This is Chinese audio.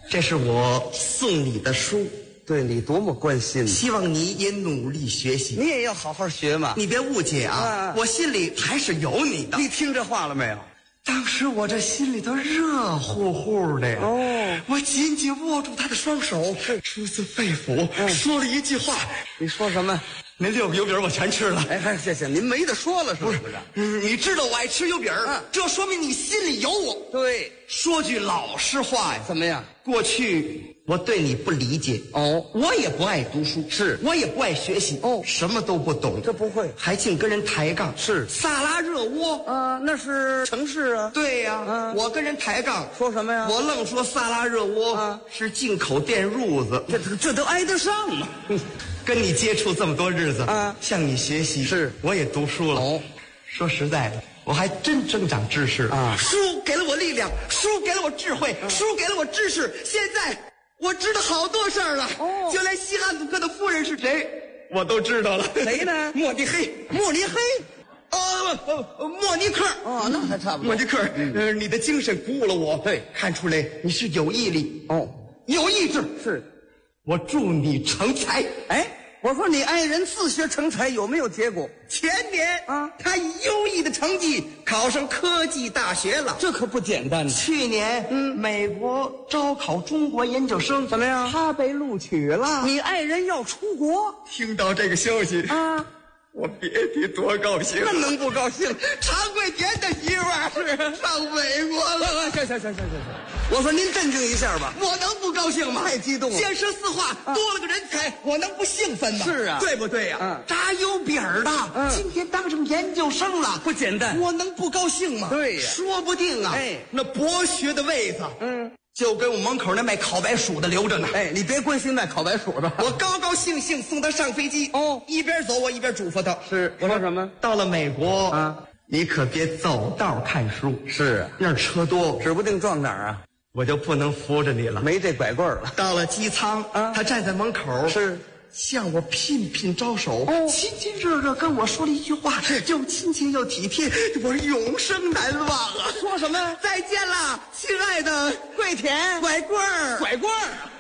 这是我送你的书， 对你多么关心， 希望你也努力学习。 你也要好好学嘛。 你别误解啊，我心里还是有你的。 你听这话了没有？ 当时我这心里头热乎乎的呀。 哦， 我紧紧握住他的双手，出自肺腑，说了一句话。 你说什么？ 您6个油饼我全吃了。 哎，谢谢您没得说了，是不是？ 你知道我爱吃油饼，这说明你心里有我。 对， 说句老实话呀， 怎么样？ 过去我对你不理解，我也不爱读书， 是我也不爱学习，什么都不懂， 这不会， 还净跟人抬杠， 是萨拉热窝啊，那是城市啊。 对呀，我跟人抬杠， 说什么呀？ 我愣说萨拉热窝是进口电褥子， 这都挨得上吗？ 跟你接触这么多日子向你学习， 是我也读书了。说实在的，我还真增长知识啊！书给了我力量，书给了我智慧，书给了我知识。现在我知道好多事儿了，就连西汉姆克的夫人是谁，我都知道了。 谁呢？ 莫尼黑， 莫尼黑。 莫尼克。 那还差不多。 莫尼克，你的精神鼓舞了我， 对， 看出来你是有毅力，有意志。 是， 我祝你成才。 哎，我说你爱人自学成才有没有结果？ 前年他以优异的成绩考上科技大学了， 这可不简单。 去年美国招考中国研究生， 怎么样？ 他被录取了。 你爱人要出国？ 听到这个消息我别提多高兴了。 那能不高兴？ 常贵田的媳妇儿是上美国了。 行，我说您镇静一下吧。 我能不高兴吗？ 太激动了。 见识四化，多了个人才，我能不兴奋吗？ 是啊， 对不对呀？炸油饼的，今天当上研究生了， 不简单。 我能不高兴吗？ 对呀， 说不定啊，那博学的位子，就跟我门口那卖烤白薯的留着呢。 哎，你别关心卖烤白薯的， 我高高兴兴送他上飞机。一边走我一边嘱咐他。 是，我说什么？ 到了美国你可别走道看书。 是啊， 那儿车多， 指不定撞哪儿啊。 我就不能扶着你了， 没这拐棍了。 到了机舱他站在门口， 是向我频频招手，亲亲热热跟我说了一句话，又亲切又体贴，我永生难忘啊！ 说什么？ 再见了，亲爱的桂田， 拐棍儿。